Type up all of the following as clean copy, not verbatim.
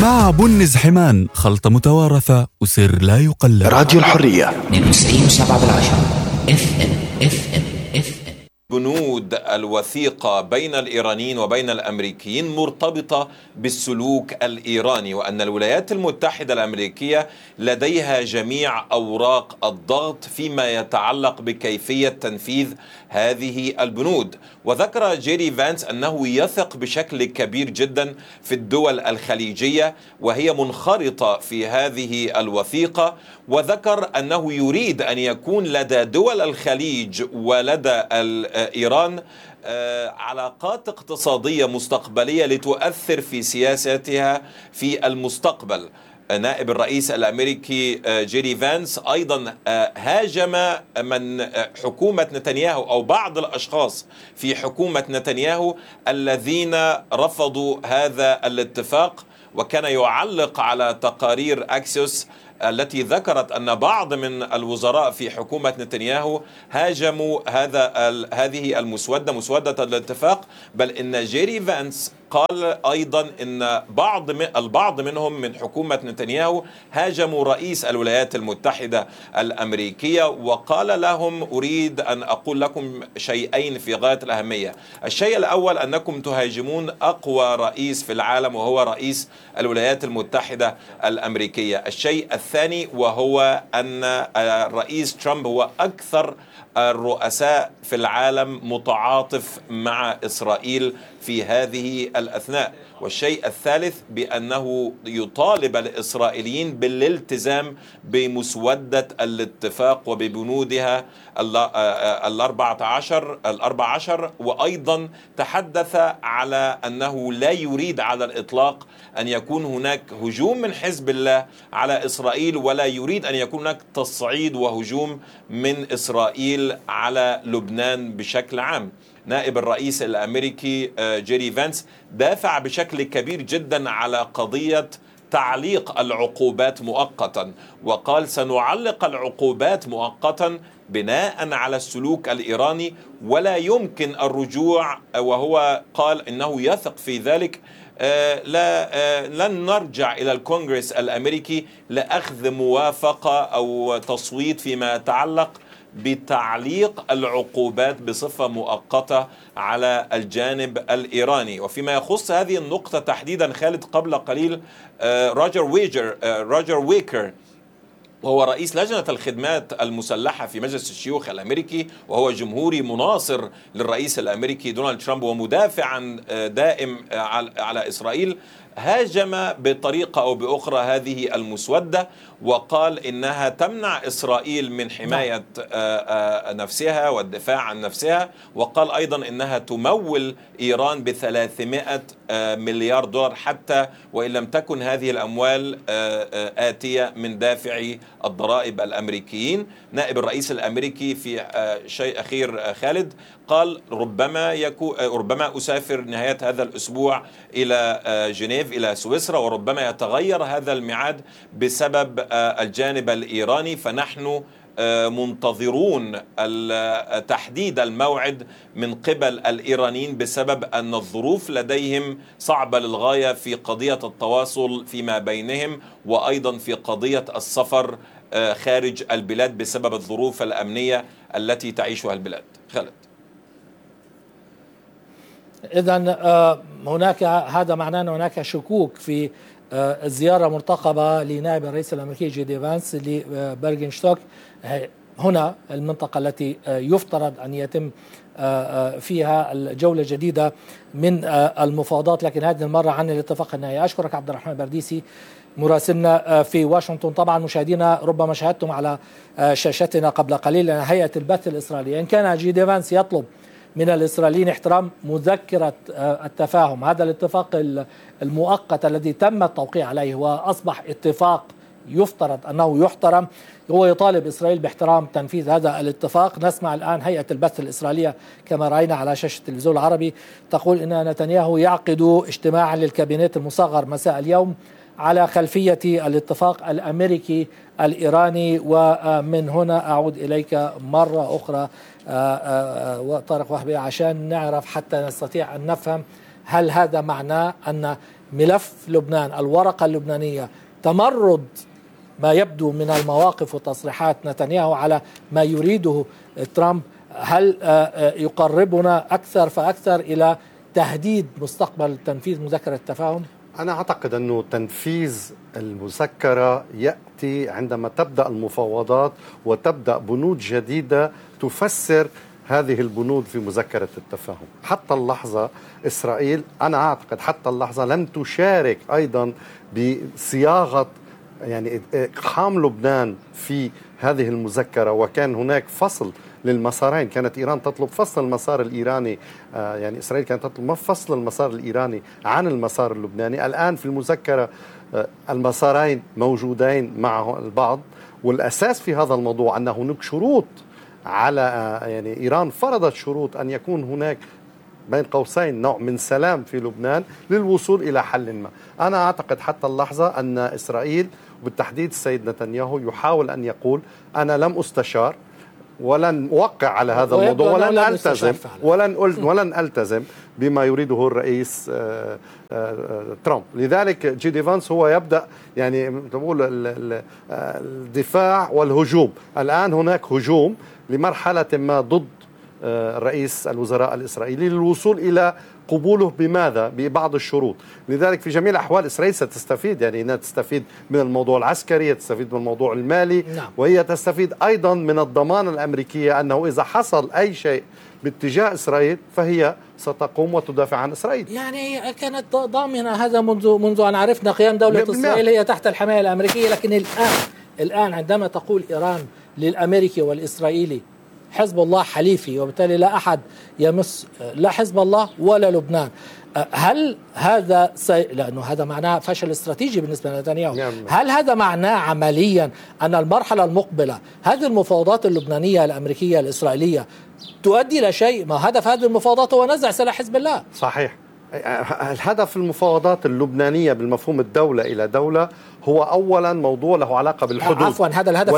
مع بن زحمان، خلطة متوارثة وسر لا يقلد. راديو الحرية 92.7 FM. بنود الوثيقة بين الإيرانيين وبين الأمريكيين مرتبطة بالسلوك الإيراني، وأن الولايات المتحدة الأمريكية لديها جميع أوراق الضغط فيما يتعلق بكيفية تنفيذ هذه البنود. وذكر جيري فانس أنه يثق بشكل كبير جدا في الدول الخليجية وهي منخرطة في هذه الوثيقة، وذكر أنه يريد أن يكون لدى دول الخليج ولدى إيران علاقات اقتصادية مستقبلية لتؤثر في سياستها في المستقبل. نائب الرئيس الأمريكي جيري فانس أيضا هاجم من حكومة نتنياهو أو بعض الأشخاص في حكومة نتنياهو الذين رفضوا هذا الاتفاق، وكان يعلق على تقارير أكسيوس التي ذكرت أن بعض من الوزراء في حكومة نتنياهو هاجموا هذه مسودة الاتفاق، بل إن جيري فانس قال أيضا أن البعض منهم من حكومة نتنياهو هاجموا رئيس الولايات المتحدة الأمريكية، وقال لهم أريد أن أقول لكم شيئين في غاية الأهمية. الشيء الأول أنكم تهاجمون أقوى رئيس في العالم وهو رئيس الولايات المتحدة الأمريكية. الشيء الثاني وهو أن الرئيس ترامب هو أكثر الرؤساء في العالم متعاطف مع إسرائيل في هذه الأثناء. والشيء الثالث بأنه يطالب الإسرائيليين بالالتزام بمسودة الاتفاق وببنودها ال14، وأيضا تحدث على أنه لا يريد على الإطلاق أن يكون هناك هجوم من حزب الله على إسرائيل، ولا يريد أن يكون هناك تصعيد وهجوم من إسرائيل على لبنان بشكل عام. نائب الرئيس الأمريكي جيري فانس دافع بشكل كبير جدا على قضية تعليق العقوبات مؤقتا، وقال سنعلق العقوبات مؤقتا بناء على السلوك الإيراني ولا يمكن الرجوع، وهو قال إنه يثق في ذلك. لن نرجع إلى الكونغرس الأمريكي لأخذ موافقة أو تصويت فيما يتعلق بتعليق العقوبات بصفة مؤقتة على الجانب الإيراني. وفيما يخص هذه النقطة تحديدا خالد، قبل قليل روجر ويكر وهو رئيس لجنة الخدمات المسلحة في مجلس الشيوخ الأمريكي، وهو جمهوري مناصر للرئيس الأمريكي دونالد ترامب ومدافعا دائم على إسرائيل، هاجم بطريقة أو بأخرى هذه المسودة، وقال إنها تمنع إسرائيل من حماية نفسها والدفاع عن نفسها، وقال أيضا إنها تمول إيران ب300 مليار دولار حتى وإن لم تكن هذه الأموال آتية من دافعي الضرائب الأمريكيين. نائب الرئيس الأمريكي في شيء أخير خالد قال ربما أسافر نهاية هذا الأسبوع إلى جنيف إلى سويسرا، وربما يتغير هذا الميعاد بسبب الجانب الإيراني، فنحن منتظرون تحديد الموعد من قبل الإيرانيين بسبب أن الظروف لديهم صعبة للغاية في قضية التواصل فيما بينهم، وأيضا في قضية السفر خارج البلاد بسبب الظروف الأمنية التي تعيشها البلاد. خالد، إذن هناك هذا معناه أن هناك شكوك في الزيارة مرتقبة لنائب الرئيس الأمريكي جيدي فانس لبرغنشتوك، هنا المنطقة التي يفترض أن يتم فيها الجولة جديدة من المفاوضات، لكن هذه المرة عن الاتفاق النهائي. أشكرك عبد الرحمن برديسي مراسلنا في واشنطن. طبعا مشاهدينا ربما شاهدتم على شاشتنا قبل قليل أن هيئة البث الإسرائيلية إن كان جيدي فانس يطلب من الإسرائيليين احترام مذكرة التفاهم، هذا الاتفاق المؤقت الذي تم التوقيع عليه وأصبح اتفاق يفترض أنه يحترم، هو يطالب إسرائيل باحترام تنفيذ هذا الاتفاق. نسمع الآن هيئة البث الإسرائيلية كما رأينا على شاشة التلفزيون العربي تقول إن نتنياهو يعقد اجتماعا للكابينت المصغر مساء اليوم على خلفية الاتفاق الأمريكي الإيراني. ومن هنا أعود إليك مرة أخرى طارق وهبي عشان نعرف حتى نستطيع أن نفهم هل هذا معناه أن ملف لبنان، الورقة اللبنانية، تمرد ما يبدو من المواقف وتصريحات نتنياهو على ما يريده ترامب، هل يقربنا أكثر فأكثر إلى تهديد مستقبل تنفيذ مذكرة التفاهم؟ أنا أعتقد أنه تنفيذ المذكرة يأتي عندما تبدأ المفاوضات وتبدأ بنود جديدة تفسر هذه البنود في مذكرة التفاهم. حتى اللحظة إسرائيل أنا أعتقد حتى اللحظة لم تشارك أيضا بصياغة يعني إقحام لبنان في هذه المذكرة، وكان هناك فصل للمسارين. كانت إيران تطلب فصل المسار الإيراني، يعني إسرائيل كانت تطلب فصل المسار الإيراني عن المسار اللبناني. الآن في المذكرة المسارين موجودين مع البعض، والأساس في هذا الموضوع أن هناك شروط على يعني إيران فرضت شروط أن يكون هناك بين قوسين نوع من سلام في لبنان للوصول إلى حل ما. أنا أعتقد حتى اللحظة أن إسرائيل وبالتحديد السيد نتنياهو يحاول أن يقول أنا لم أستشار ولن أوقع على هذا الموضوع ولن ألتزم بما يريده الرئيس ترامب. لذلك جي فانس هو يبدأ يعني تقول الدفاع والهجوم. الآن هناك هجوم لمرحلة ما ضد رئيس الوزراء الإسرائيلي للوصول إلى قبوله بماذا؟ ببعض الشروط. لذلك في جميع الأحوال إسرائيل ستستفيد، يعني أنها تستفيد من الموضوع العسكري، تستفيد من الموضوع المالي، وهي تستفيد أيضا من الضمان الأمريكية أنه إذا حصل أي شيء باتجاه إسرائيل فهي ستقوم وتدافع عن إسرائيل. يعني كانت ضامنة هذا منذ أن عرفنا قيام دولة إسرائيل هي تحت الحماية الأمريكية. لكن الآن عندما تقول إيران للأمريكي والإسرائيلي حزب الله حليفي وبالتالي لا أحد يمس لا حزب الله ولا لبنان، هل هذا لأنه هذا معناه فشل استراتيجي بالنسبة لنتنياهو، هل هذا معناه عمليا أن المرحلة المقبلة هذه المفاوضات اللبنانية الأمريكية الإسرائيلية تؤدي إلى شيء؟ ما هدف هذه المفاوضات هو نزع سلاح حزب الله. صحيح. الهدف المفاوضات اللبنانية بالمفهوم الدولة إلى دولة هو أولا موضوع له علاقة بالحدود، عفوا هذا الهدف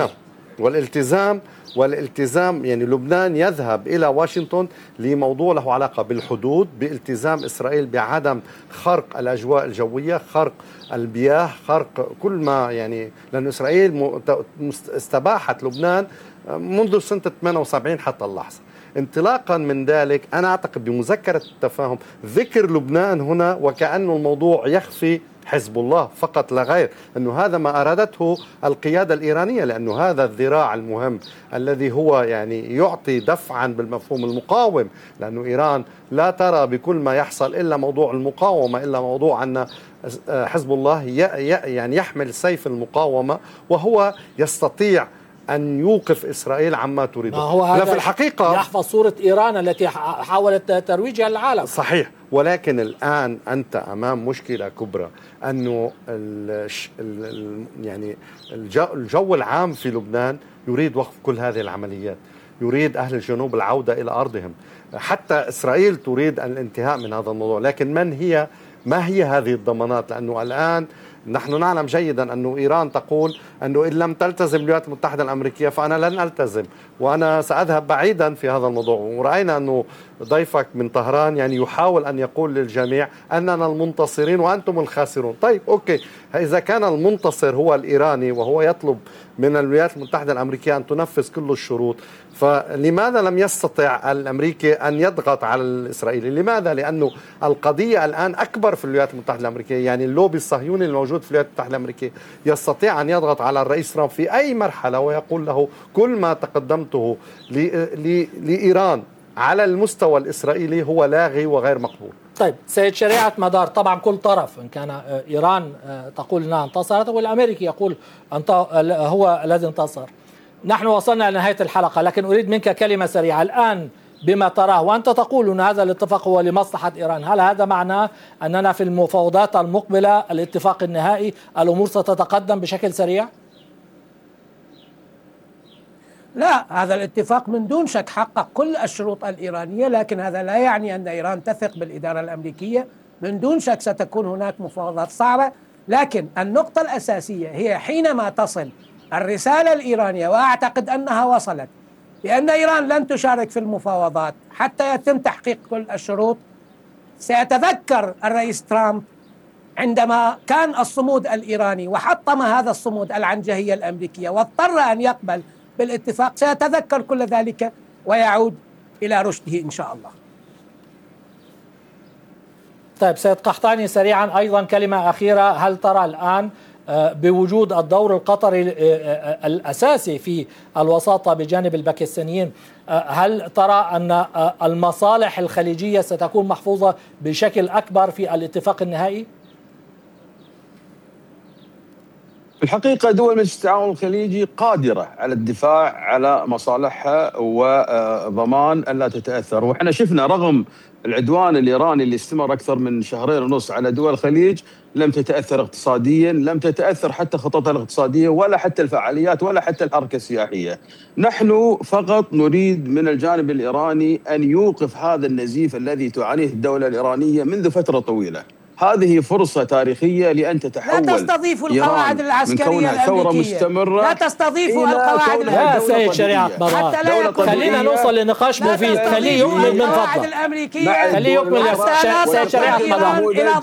والالتزام يعني لبنان يذهب إلى واشنطن لموضوع له علاقة بالحدود، بالتزام إسرائيل بعدم خرق الأجواء الجوية، خرق البياه، خرق كل ما يعني، لأن إسرائيل استباحت لبنان منذ سنة 78 حتى اللحظة. انطلاقا من ذلك أنا أعتقد بمذكرة التفاهم ذكر لبنان هنا وكأنه الموضوع يخفي حزب الله فقط لا غير، أنه هذا ما أرادته القيادة الإيرانية، لأنه هذا الذراع المهم الذي هو يعني يعطي دفعا بالمفهوم المقاوم، لأنه إيران لا ترى بكل ما يحصل إلا موضوع المقاومة، إلا موضوع أن حزب الله يعني يحمل سيف المقاومة وهو يستطيع أن يوقف إسرائيل عما تريده. هو في الحقيقة يحفظ صورة إيران التي حاولت ترويجها للعالم. صحيح، ولكن الآن أنت أمام مشكلة كبرى، أنه يعني الجو العام في لبنان يريد وقف كل هذه العمليات، يريد أهل الجنوب العودة إلى أرضهم، حتى إسرائيل تريد الانتهاء من هذا الموضوع. لكن ما هي هذه الضمانات؟ لأنه الآن نحن نعلم جيدا أن إيران تقول أنه إن لم تلتزم الولايات المتحدة الأمريكية فأنا لن ألتزم وأنا سأذهب بعيدا في هذا الموضوع. ورأينا أنه ضيفك من طهران يعني يحاول أن يقول للجميع أننا المنتصرين وأنتم الخاسرون. طيب أوكي، إذا كان المنتصر هو الإيراني وهو يطلب من الولايات المتحدة الأمريكية أن تنفذ كل الشروط، فلماذا لم يستطع الأمريكي أن يضغط على الإسرائيلي؟ لماذا؟ لأنه القضية الآن أكبر في الولايات المتحدة الأمريكية، يعني اللوبي الصهيوني الموجود في الولايات المتحدة الأمريكية يستطيع أن يضغط على الرئيس ترامب في أي مرحلة ويقول له كل ما تقدمته لإيران على المستوى الإسرائيلي هو لاغي وغير مقبول. طيب سيد شريعة مدار، طبعا كل طرف إن كان إيران تقول أنها انتصرت والأمريكي يقول هو الذي انتصر. نحن وصلنا إلى نهاية الحلقة، لكن أريد منك كلمة سريعة الآن بما تراه وأنت تقول أن هذا الاتفاق هو لمصلحة إيران، هل هذا معناه أننا في المفاوضات المقبلة الاتفاق النهائي الأمور ستتقدم بشكل سريع؟ لا، هذا الاتفاق من دون شك حقق كل الشروط الإيرانية، لكن هذا لا يعني أن إيران تثق بالإدارة الأمريكية. من دون شك ستكون هناك مفاوضات صعبة، لكن النقطة الأساسية هي حينما تصل الرسالة الإيرانية، وأعتقد أنها وصلت، بأن إيران لن تشارك في المفاوضات حتى يتم تحقيق كل الشروط. سيتذكر الرئيس ترامب عندما كان الصمود الإيراني وحطم هذا الصمود العنجهية الأمريكية واضطر أن يقبل بالاتفاق سيتذكر كل ذلك ويعود إلى رشده إن شاء الله. طيب سيد قحطاني سريعا أيضا كلمة أخيرة، هل ترى الآن بوجود الدور القطري الأساسي في الوساطة بجانب الباكستانيين، هل ترى أن المصالح الخليجية ستكون محفوظة بشكل أكبر في الاتفاق النهائي؟ الحقيقة دول مجلس التعاون الخليجي قادرة على الدفاع على مصالحها وضمان أن لا تتأثر، وإحنا شفنا رغم العدوان الإيراني اللي استمر أكثر من 2.5 شهر على دول الخليج لم تتأثر اقتصاديا، لم تتأثر حتى خططها الاقتصادية ولا حتى الفعاليات ولا حتى الحركة السياحية. نحن فقط نريد من الجانب الإيراني أن يوقف هذا النزيف الذي تعانيه الدولة الإيرانية منذ فترة طويلة. هذه فرصة تاريخية لأن تتحول لا تستضيف القواعد العسكرية الأمريكية، لا تستضيف القواعد الأمريكية. لا سيد شريعة مبارك، خلينا نوصل لنقاش مفيد. خليه يكمل من فضلك، خليه يكمل يا سيد شريعة مبارك.